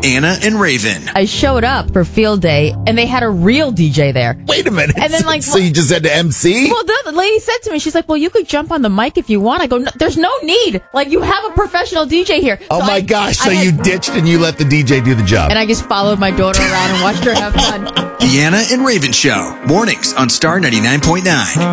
Anna and Raven. I showed up for field day, and they had a real DJ there. Wait a minute. And then, So you just had to MC? Well, the lady said to me, she's like, well, you could jump on the mic if you want. I go, no, there's no need. Like, you have a professional DJ here. Oh, So my gosh. So you ditched and you let the DJ do the job. And I just followed my daughter around and watched her have fun. The Anna and Raven Show. Mornings on Star 99.9.